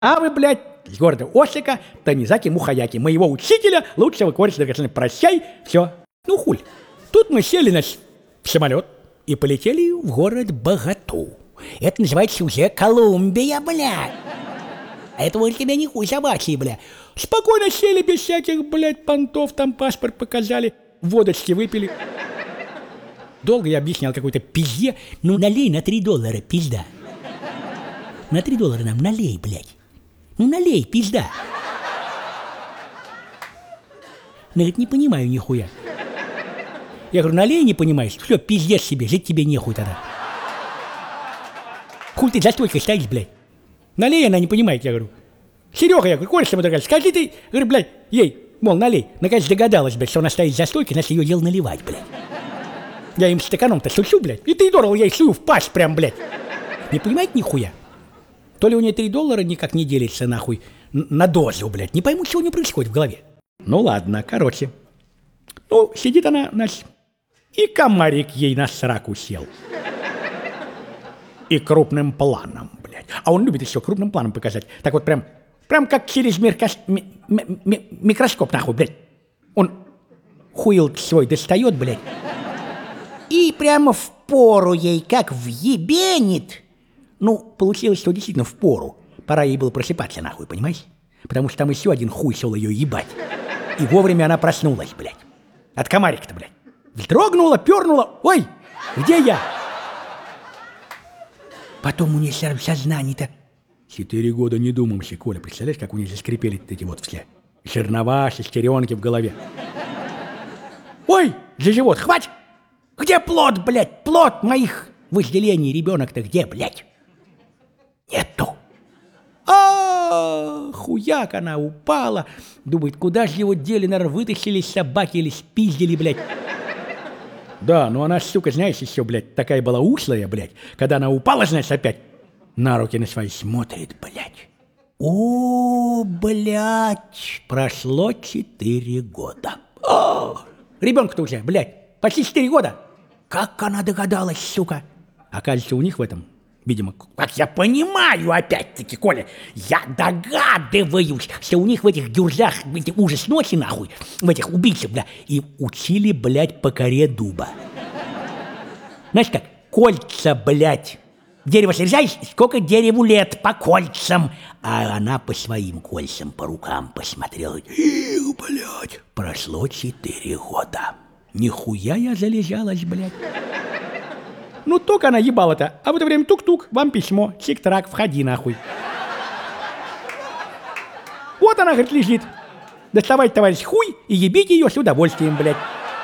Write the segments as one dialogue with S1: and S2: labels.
S1: А вы, блядь, из города Осика, Танизаки Мухаяки, моего учителя, лучшего кореша драгоценный, прощай, все. Ну, хуль. Тут мы сели в самолет и полетели в город Богату. Это называется уже Колумбия, блядь. А это вот тебя не хуй собачий, блядь. Спокойно сели без всяких, блядь, понтов, там паспорт показали, водочки выпили. Долго я объяснял какой-то пизде. Ну, налей на $3, пизда. На $3 нам налей, блядь. Ну, налей, пизда. Она говорит, не понимаю нихуя. Я говорю, налей, не понимаешь? Все, пиздец себе, жить тебе нехуй тогда. Хуй ты за стойкой стоишь, блядь. Налей, она не понимает, я говорю. Серега, я говорю, кореш, скажи ты, говорю, блядь, ей, мол, налей. Наконец догадалась, блядь, что она стоит за стойкой, значит, ее дело наливать, блядь. Я им стаканом-то сучу, блядь, и $3 я ей сую в пасть прям, блядь. Не понимаете нихуя? То ли у нее $3 никак не делится, нахуй, на дозу, блядь. Не пойму, что у нее происходит в голове. Ну, ладно, короче. Ну, сидит она, значит, и комарик ей на сраку сел. И крупным планом, блядь. А он любит еще крупным планом показать. Так вот прям как через микроскоп, нахуй, блядь. Он хуил свой достает, блядь. И прямо в пору ей как въебенит. Ну, получилось, что действительно в пору. Пора ей было просыпаться, нахуй, понимаешь? Потому что там еще один хуй шел ее ебать. И вовремя она проснулась, блядь. От комарика-то, блядь. Вздрогнула, пернула. Ой, где я? Потом у нее сознание-то. 4 года не думался, Коля. Представляешь, как у нее заскрипели эти вот все чернова, шестеренки в голове. Ой, за живот, хватит! Где плод, блядь? Плод моих вожделений. Ребенок-то где, блядь? Нету. Хуяк, она упала. Думает, куда же его дели, наверное, вытащили собаки или спиздили, блядь. Да, ну она, сука, знаешь, еще, блядь, такая была ушлая, блядь. Когда она упала, знаешь, опять на руки на свои смотрит, блядь. О, блядь, прошло 4 года. Ребенку-то уже, блядь, почти 4 года. Как она догадалась, сука? Оказывается, у них в этом, видимо, как я понимаю, опять-таки, Коля, я догадываюсь, что у них в этих дюрзах, в этих ужас ночи, нахуй, в этих убийцах, бля, и учили, блядь, по коре дуба. Знаешь как, кольца, блядь, дерево срезаешь, сколько дереву лет по кольцам, а она по своим кольцам, по рукам посмотрела, блядь, прошло 4 года. Нихуя я залежалась, блядь. Ну, только она ебала-то, а в это время тук-тук, вам письмо, чик-трак, входи нахуй. Вот она, говорит, лежит. Доставайте, товарищ, хуй и ебите ее с удовольствием, блядь.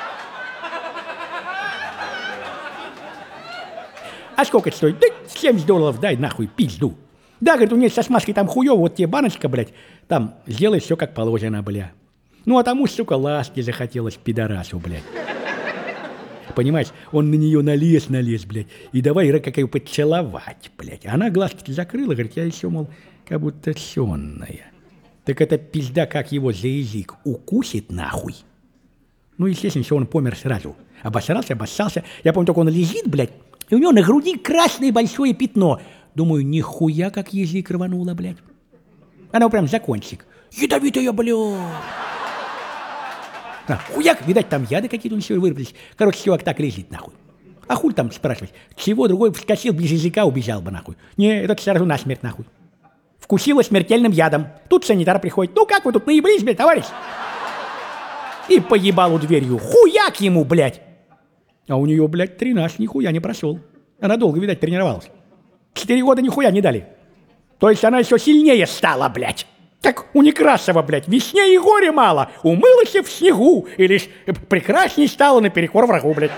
S1: А сколько это стоит? Да $70 дай нахуй, пизду. Да, говорит, у нее со смазкой там хуёво, вот тебе баночка, блядь, там сделай все как положено, бля. Ну, а тому, сука, ласки захотелось пидорасу, блядь. Понимаешь, он на нее налез, блядь, и давай, как ее поцеловать, блядь. Она глазки закрыла, говорит, я еще, мол, как будто сонная. Так эта пизда, как его за язык укусит нахуй. Ну, естественно, что он помер сразу. Обосрался, обоссался. Я помню, только он лежит, блядь, и у него на груди красное большое пятно. Думаю, нихуя, как язык рвануло, блядь. Она прям за кончик. Ядовитая, блядь. Хуяк, видать, там яды какие-то у него вырвались. Короче, чувак так лежит, нахуй. А хуй там спрашивать? Чего другой вскочил, без языка убежал бы, нахуй. Не, этот сразу насмерть, нахуй. Вкусила смертельным ядом. Тут санитар приходит. Ну как вы тут наеблись, блядь, товарищ? И по ебалу дверью. Хуяк ему, блядь. А у нее, блядь, 13 нихуя не прошел. Она долго, видать, тренировалась. 4 года нихуя не дали. То есть она еще сильнее стала, блядь. Как у Некрасова, блядь, весне и горе мало, умылась в снегу, и лишь прекрасней стала наперекор врагу, блядь.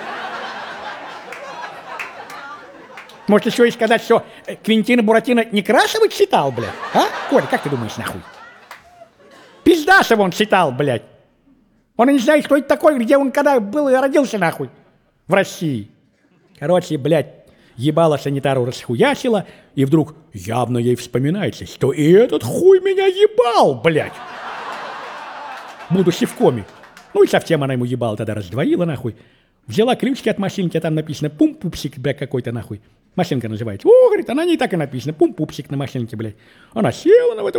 S1: Может, еще и сказать, что Квентина Буратино Некрасова читал, блядь, а? Коля, как ты думаешь, нахуй? Пиздашева он читал, блядь. Он и не знает, кто это такой, где он когда был и родился, нахуй, в России. Короче, блядь, ебало санитару расхуячила, и вдруг явно ей вспоминается, что и этот хуй меня ебал, блядь. Будучи в коме. Ну и совсем она ему ебала тогда раздвоила, нахуй. Взяла ключики от машинки, а там написано пум-пупсик, блядь, какой-то, нахуй. Машинка называется. О, говорит, она не так и написана. Пум-пупсик на машинке, блядь. Она села на эту